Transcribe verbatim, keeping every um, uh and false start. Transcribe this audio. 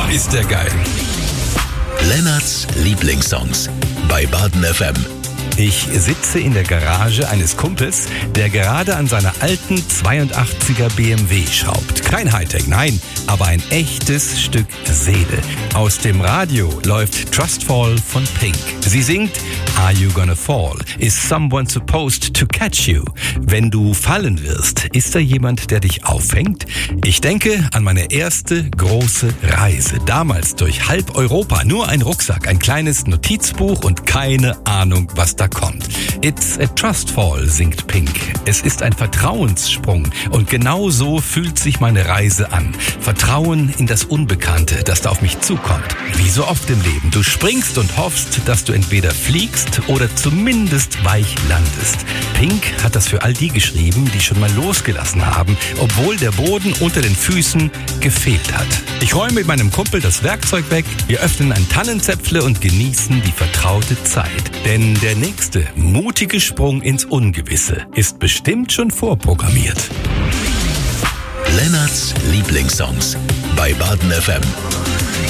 ist der geil. Lennarts Lieblingssongs bei Baden F M. Ich sitze in der Garage eines Kumpels, der gerade an seiner alten zweiundachtziger B M W schraubt. Kein Hightech, nein, aber ein echtes Stück Seele. Aus dem Radio läuft Trustfall von Pink. Sie singt Are You Gonna Fall? Is someone supposed to catch you? Wenn du fallen wirst, ist da jemand, der dich auffängt? Ich denke an meine erste große Reise. Damals durch halb Europa. Nur ein Rucksack, ein kleines Notizbuch und keine Ahnung, was da kommt. It's a Trustfall, singt Pink. Es ist ein Vertrauenssprung und genau so fühlt sich meine Reise an. Vertrauen in das Unbekannte, das da auf mich zukommt. Wie so oft im Leben. Du springst und hoffst, dass du entweder fliegst oder zumindest weich landest. Pink hat das für all die geschrieben, die schon mal losgelassen haben, obwohl der Boden unter den Füßen gefehlt hat. Ich räume mit meinem Kumpel das Werkzeug weg, wir öffnen ein Tannenzäpfle und genießen die vertraute Zeit. Denn der nächste mutige Sprung ins Ungewisse ist bestimmt schon vorprogrammiert. Lennarts Lieblingssongs bei Baden F M.